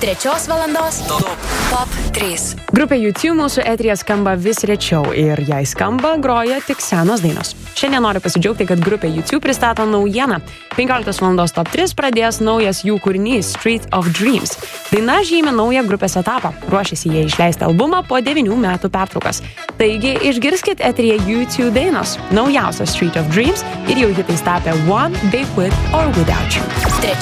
3 valandos Top 3. Grupė YouTube mūsų eteryje skamba vis rečiau ir jei skamba, groja tik senos dainos. Šiandien noriu pasidžiaugti, kad grupė YouTube pristato naujieną. 15 valandos Top 3 pradės naujas jų kūrinys Street of Dreams. Daina žymi naują grupės etapą. Ruošiasi jie išleisti albumą po 9 metų pertraukos. Taigi išgirskit eteryje YouTube dainos. Naujausias Street of Dreams ir jau hitais tapę One, Big With or Without You.